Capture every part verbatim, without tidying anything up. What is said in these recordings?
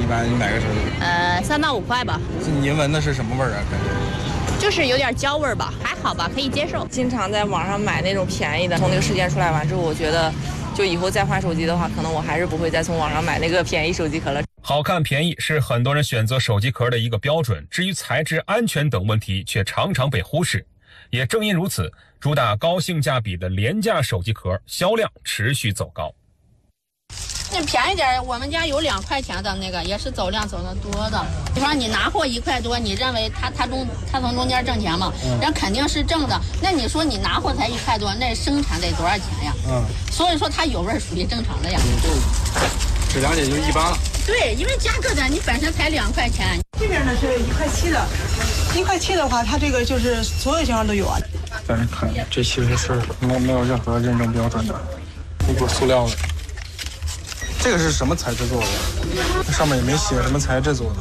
般你买个手机？ 呃，三到五块吧。 您闻的是什么味儿啊？感觉？ 就是有点焦味儿吧，还好吧，可以接受。 经常在网上买那种便宜的，从那个事件出来完之后，我觉得就以后再换手机的话，可能我还是不会再从网上买那个便宜手机壳了。 好看便宜是很多人选择手机壳的一个标准，至于材质、安全等问题却常常被忽视。也正因如此，主打高性价比的廉价手机壳销量持续走高。 那便宜点，我们家有两块钱的那个，也是走量走得多的。比方你拿货一块多，你认为他他中他从中间挣钱吗？嗯、人肯定是挣的。那你说你拿货才一块多，那生产得多少钱呀？嗯，所以说它有味儿属于正常的呀。 就质量也就一般了。 对，因为价格的你本身才两块钱。 这边呢是一块七的，一块七的话，它这个就是所有型号都有啊。 咱看这其实是没有没有任何认证标准的，一股塑料的。这个是什么材质做的？上面也没写什么材质做的。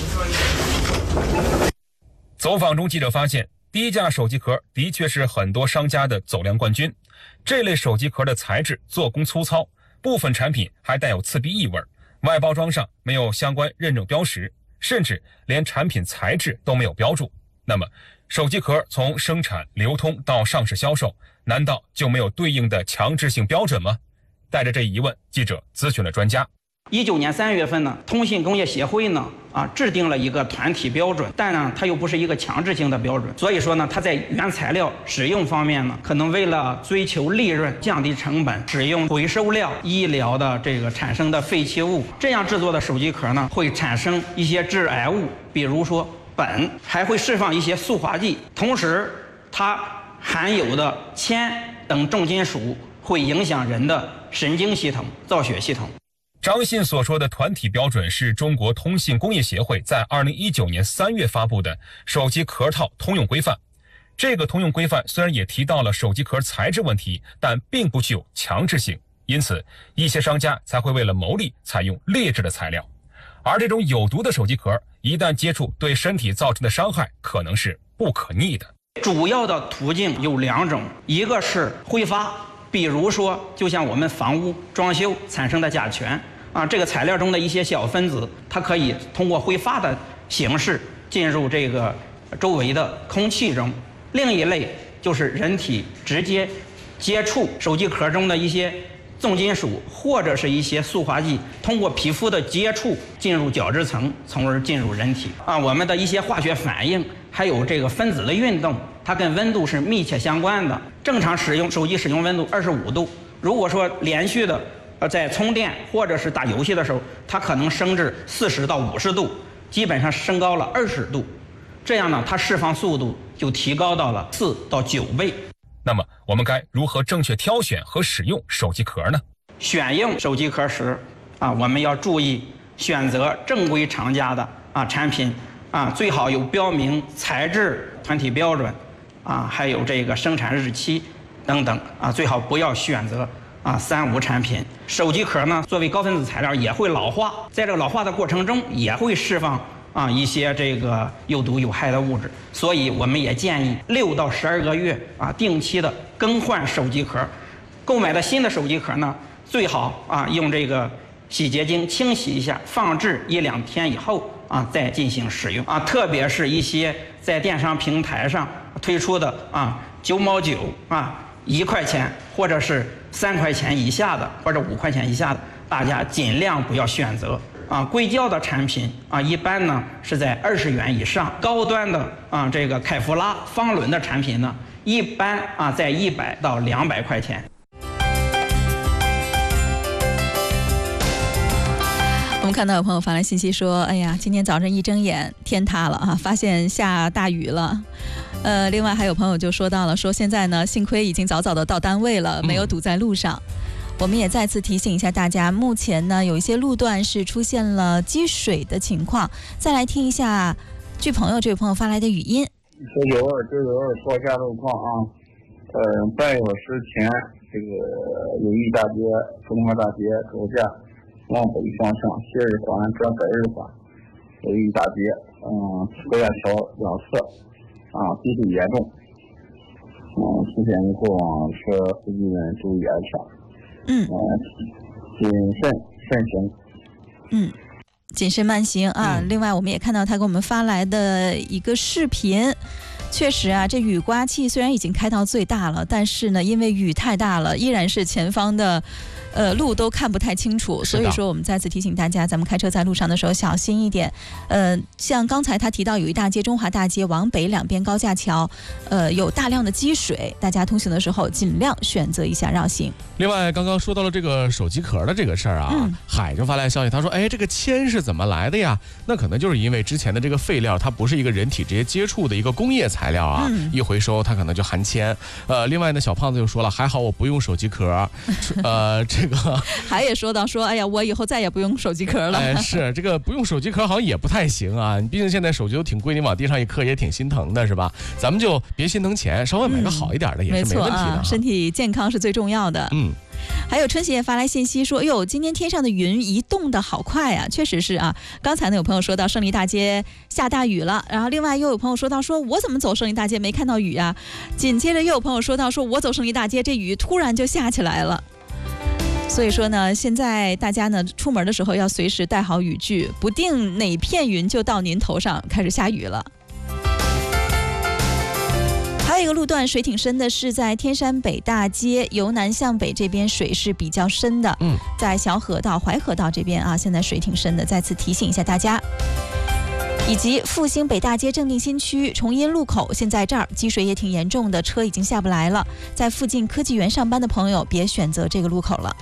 走访中，记者发现，低价手机壳的确是很多商家的走量冠军。这类手机壳的材质做工粗糙，部分产品还带有刺鼻异味，外包装上没有相关认证标识，甚至连产品材质都没有标注。那么，手机壳从生产、流通到上市销售，难道就没有对应的强制性标准吗？带着这一疑问，记者咨询了专家。 一九年三月份呢，通信工业协会呢啊制定了一个团体标准，但呢它又不是一个强制性的标准，所以说呢它在原材料使用方面呢，可能为了追求利润、降低成本，使用回收料、医疗的这个产生的废弃物，这样制作的手机壳呢会产生一些致癌物，比如说苯，还会释放一些塑化剂，同时它含有的铅等重金属会影响人的神经系统、造血系统。 张信所说的团体标准是中国通信工业协会在二零一九年三月发布的手机壳套通用规范。这个通用规范虽然也提到了手机壳材质问题，但并不具有强制性，因此一些商家才会为了牟利采用劣质的材料。而这种有毒的手机壳一旦接触，对身体造成的伤害可能是不可逆的。 主要的途径有两种，一个是挥发，比如说就像我们房屋装修产生的甲醛啊，这个材料中的一些小分子，它可以通过挥发的形式进入这个周围的空气中。另一类就是人体直接接触手机壳中的一些重金属或者是一些塑化剂，通过皮肤的接触进入角质层，从而进入人体。啊，我们的一些化学反应还有这个分子的运动，它跟温度是密切相关的。正常使用手机使用温度二十五度，如果说连续的呃在充电或者是打游戏的时候，它可能升至四十到五十度，基本上升高了二十度。这样呢，它释放速度就提高到了四到九倍。 那么我们该如何正确挑选和使用手机壳呢？ 选用手机壳时啊，我们要注意选择正规厂家的啊产品啊，最好有标明材质、团体标准啊，还有这个生产日期等等啊，最好不要选择啊三无产品。手机壳呢，作为高分子材料也会老化，在这个老化的过程中也会释放啊一些这个有毒有害的物质，所以我们也建议六到十二个月啊定期的更换手机壳。购买的新的手机壳呢，最好啊用这个洗洁精清洗一下，放置一两天以后啊再进行使用啊。特别是一些在电商平台上推出的啊九毛九啊一块钱或者是三块钱以下的或者五块钱以下的，大家尽量不要选择。啊，硅胶的产品啊，一般呢是在二十元以上；高端的啊，这个凯夫拉、方伦的产品呢，一般啊在一百到两百块钱。 我们看到有朋友发来信息说：“哎呀，今天早上一睁眼天塌了啊，发现下大雨了。”呃，另外还有朋友就说到了，说现在呢，幸亏已经早早的到单位了，没有堵在路上。嗯，我们也再次提醒一下大家，目前呢有一些路段是出现了积水的情况。再来听一下据朋友这位朋友发来的语音。 十九二十九二报一下路况啊，呃，半小时前这个友谊大街、中华大街走下往北方向，西日环转北日环，友谊大街，嗯，河源桥两侧啊积水严重，嗯，出现以后啊，车司机们注意安全。 嗯， 谨慎慎行。 嗯， 谨慎慢行啊。 嗯、 另外，我们也看到他给我们发来的一个视频。确实啊，这雨刮器虽然已经开到最大了，但是呢，因为雨太大了，依然是前方的呃路都看不太清楚。所以说，我们再次提醒大家，咱们开车在路上的时候小心一点。呃，像刚才他提到有一大街中华大街往北两边高架桥，呃，有大量的积水，大家通行的时候尽量选择一下绕行。 另外，刚刚说到了这个手机壳的这个事儿啊，嗯、海就发来消息，他说：“哎，这个铅是怎么来的呀？那可能就是因为之前的这个废料，它不是一个人体直接接触的一个工业材。”材料啊，嗯、一回收它可能就含铅。呃，另外呢，小胖子就说了，还好我不用手机壳。呃，这个还也说到说，哎呀，我以后再也不用手机壳了。 哎，是这个不用手机壳好像也不太行啊。毕竟现在手机都挺贵，你往地上一磕也挺心疼的，是吧？咱们就别心疼钱，稍微买个好一点的也是没问题的、啊嗯啊。身体健康是最重要的。 嗯。 还有春喜也发来信息说，哟，今天天上的云移动的好快啊，确实是啊。刚才呢有朋友说到胜利大街下大雨了，然后另外又有朋友说到说，我怎么走胜利大街没看到雨啊？紧接着又有朋友说到说，我走胜利大街这雨突然就下起来了。所以说呢，现在大家呢出门的时候要随时带好雨具，不定哪片云就到您头上开始下雨了。还有一个路段水挺深的是在天山北大街由南向北这边水是比较深的， 嗯， 在小河道淮河道这边啊，现在水挺深的，再次提醒一下大家。以及复兴北大街正定新区崇阴路口，现在这儿积水也挺严重的，车已经下不来了，在附近科技园上班的朋友别选择这个路口了。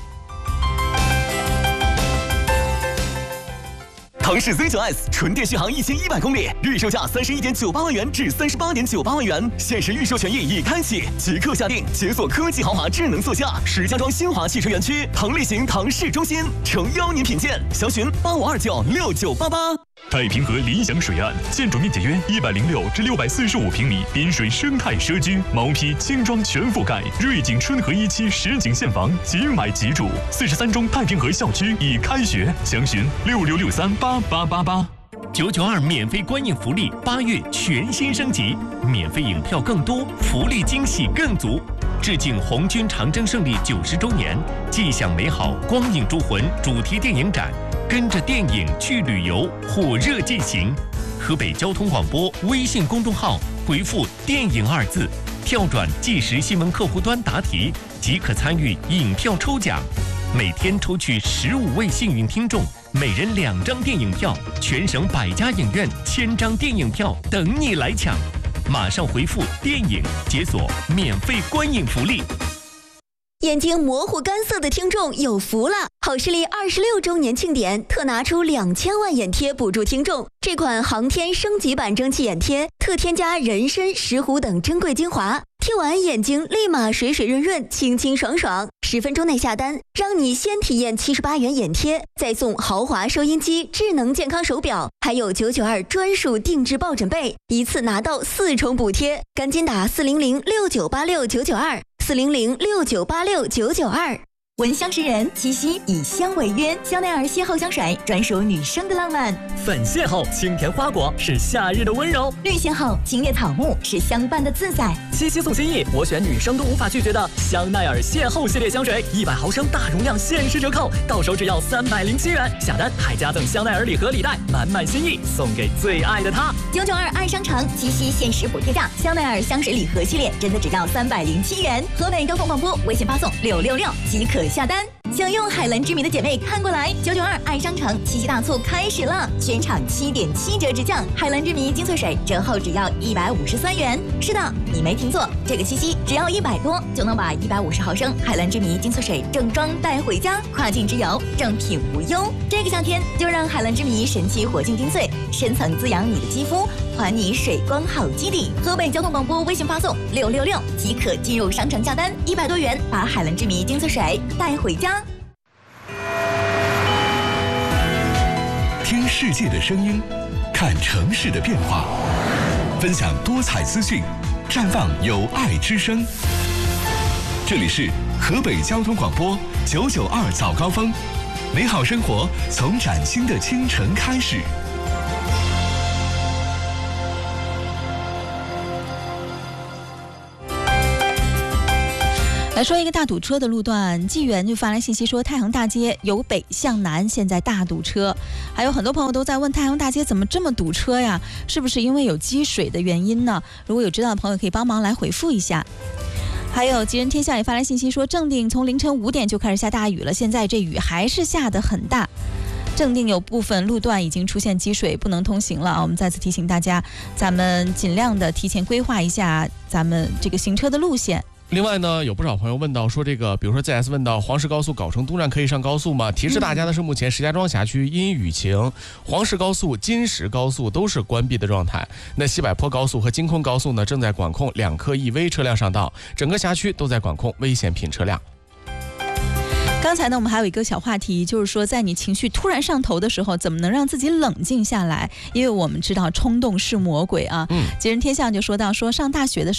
腾势 Z 九 S 纯电续航一千一百公里，预售价三十一点九八万元至三十八点九八万元，限时预售权益已开启，即刻下定，解锁科技豪华智能座驾。石家庄新华汽车园区腾力行腾势中心，诚邀您品鉴，详询八五二九六九八八。 太平河理想水岸，建筑面积约一百零六至六百四十五平米，滨水生态社区，毛坯轻装全覆盖，瑞景春和一期实景现房，即买即住。四十三中太平河校区已开学，详询六六六三八八八八。 九九二免费观影福利，八月全新升级，免费影票更多，福利惊喜更足。致敬红军长征胜利九十周年，既享美好光影诸魂主题电影展，跟着电影去旅游，火热进行。河北交通广播微信公众号回复“电影”二字，跳转即时新闻客户端答题，即可参与影票抽奖。每天抽取十五位幸运听众，每人两张电影票，全省百家影院千张电影票等你来抢。马上回复“电影”解锁免费观影福利。 眼睛模糊干涩的听众有福了！好视力二十六周年庆典特拿出两千万眼贴补助听众。这款航天升级版蒸汽眼贴特添加人参、石斛等珍贵精华，贴完眼睛立马水水润润、清清爽爽。十分钟内下单，让你先体验七十八元眼贴，再送豪华收音机、智能健康手表，还有九九二专属定制抱枕被，一次拿到四重补贴。赶紧打四零零六九八六九九二。四零零六九八六九九二。 闻香识人，七夕以香为约，香奈儿邂逅香水专属女生的浪漫。 粉邂逅清甜花果是夏日的温柔， 绿邂逅青叶草木是相伴的自在。 七夕送心意，我选女生都无法拒绝的香奈儿邂逅系列香水，一百毫升大容量限时折扣，到手只要三百零七元，下单还加赠香奈儿礼盒礼袋，满满心意送给最爱的他。 九九二爱商城七夕限时补贴价，香奈儿香水礼盒系列真的只要三百零七元。河北交通广播微信发送六六六即可下单。想用海蓝之谜的姐妹看过来，九九二爱商城七夕大促开始了，全场七点七折直降，海蓝之谜精粹水折后只要一百五十三元。是的，你没听错，这个七夕只要一百多就能把一百五十毫升海蓝之谜精粹水正装带回家，跨境之游正品无忧。这个夏天就让海蓝之谜神奇活性精粹深层滋养你的肌肤，还你水光好基底。河北交通广播微信发送六六六即可进入商城下单，一百多元把海蓝之谜精粹水带回家。 听世界的声音，看城市的变化，分享多彩资讯，绽放有爱之声。这里是河北交通广播九九二早高峰，美好生活从崭新的清晨开始。 来说一个大堵车的路段，纪元就发来信息说，太行大街由北向南现在大堵车，还有很多朋友都在问太行大街怎么这么堵车呀？是不是因为有积水的原因呢？如果有知道的朋友可以帮忙来回复一下。还有吉人天下也发来信息说，正定从凌晨五点就开始下大雨了，现在这雨还是下得很大。正定有部分路段已经出现积水，不能通行了啊！我们再次提醒大家，咱们尽量的提前规划一下咱们这个行车的路线。 另外呢，有不少朋友问到说这个，比如说 Z S 问到黄石高速藁城东站可以上高速吗？提示大家的是，目前石家庄辖区因雨情，黄石高速、金石高速都是关闭的状态。那西柏坡高速和京昆高速呢，正在管控两科 E V 车辆上道，整个辖区都在管控危险品车辆。 刚才呢，我们还有一个小话题，就是说在你情绪突然上头的时候，怎么能让自己冷静下来？因为我们知道冲动是魔鬼啊。嗯，吉人天下就说到说，上大学的时候